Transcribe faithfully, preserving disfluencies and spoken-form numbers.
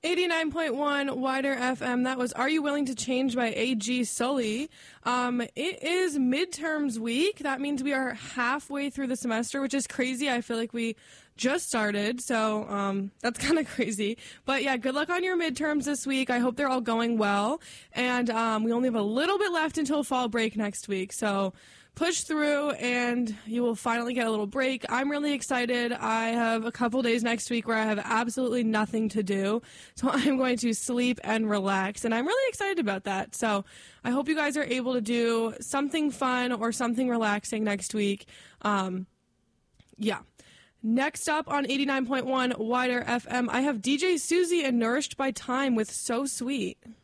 eighty-nine point one Wider F M. That was Are You Willing to Change by A G Sully. Um, it is midterms week. That means we are halfway through the semester, which is crazy. I feel like we just started, so um, that's kind of crazy. But yeah, good luck on your midterms this week. I hope they're all going well. And um, we only have a little bit left until fall break next week, so push through and you will finally get a little break. I'm really excited. I have a couple days next week where I have absolutely nothing to do, so I'm going to sleep and relax, and I'm really excited about that. So I hope you guys are able to do something fun or something relaxing next week. Um, yeah. Next up on eighty-nine point one Wider F M, I have D J Susie and Nourished by Time with So Sweet.